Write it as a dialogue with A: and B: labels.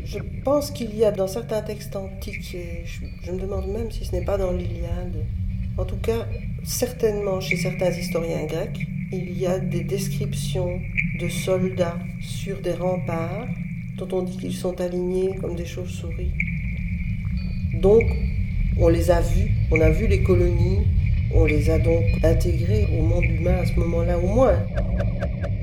A: Je pense qu'il y a dans certains textes antiques, et je me demande même si ce n'est pas dans l'Iliade, en tout cas certainement chez certains historiens grecs, il y a des descriptions de soldats sur des remparts dont on dit qu'ils sont alignés comme des chauves-souris. Donc on les a vus, on a vu les colonies, on les a donc intégrés au monde humain à ce moment-là au moins.